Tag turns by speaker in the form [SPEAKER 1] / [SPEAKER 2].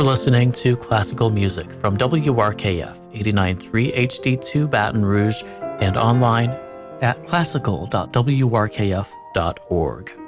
[SPEAKER 1] listening to classical music from WRKF 89.3 HD2 Baton Rouge and online at classical.wrkf.org.